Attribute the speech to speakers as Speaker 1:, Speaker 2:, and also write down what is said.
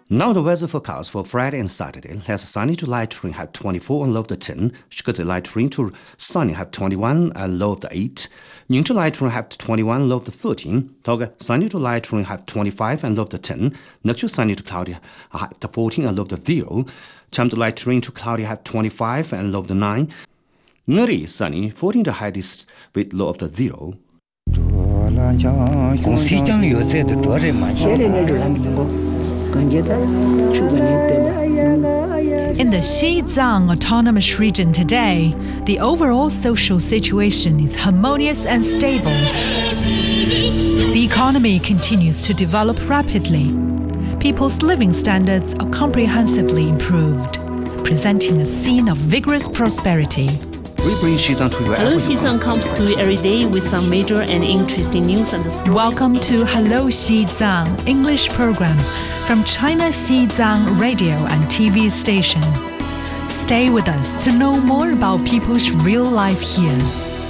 Speaker 1: Now the weather forecast for Friday and Saturday has sunny to light rain have 24 and low of the 10, Shikazi light rain to sunny have 21 and low of the 8, Ning to light rain have 21 low of the 13, Toga sunny to light rain have 25 and low of the 10, Nakshu sunny to cloudy have 14 and low of the 0, Cham to light rain to cloudy have 25 and low of the 9, Ngari sunny 14 to high is with low of the 0.
Speaker 2: In the Xizang Autonomous Region today, the overall social situation is harmonious and stable. The economy continues to develop rapidly. People's living standards are comprehensively improved, presenting a scene of vigorous prosperity.
Speaker 1: We bring Xizang to you
Speaker 3: Hello Xizang comes to you every day with some major and interesting news and stories.
Speaker 2: Welcome to Hello Xizang English program from China Xizang radio and TV station. Stay with us to know more about people's real life here.